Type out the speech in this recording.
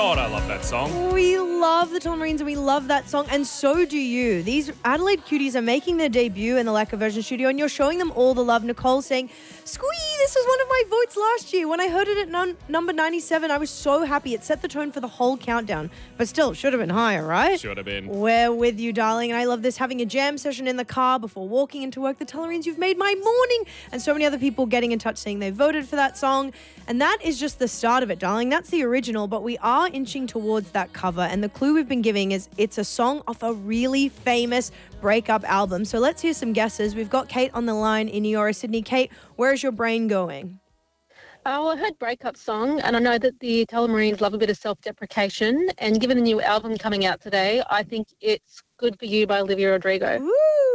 God, I love that song. We love the Tullamarines and we love that song, and so do you. These Adelaide Cuties are making their debut in the Lacquer Version studio, and you're showing them all the love. Nicole saying, Squee, this was one of my votes last year. When I heard it at number 97, I was so happy. It set the tone for the whole countdown. But still, should have been higher, right? Should have been. We're with you, darling, and I love this. Having a jam session in the car before walking into work. The Tullamarines, you've made my morning. And so many other people getting in touch saying they voted for that song. And that is just the start of it, darling. That's the original, but we are inching towards that cover. And the clue we've been giving is it's a song off a really famous breakup album. So let's hear some guesses. We've got Kate on the line in Eora, Sydney. Kate, where is your brain going? Well, I heard breakup song, and I know that the Tullamarines love a bit of self-deprecation. And given the new album coming out today, I think it's Good For You by Olivia Rodrigo. Ooh,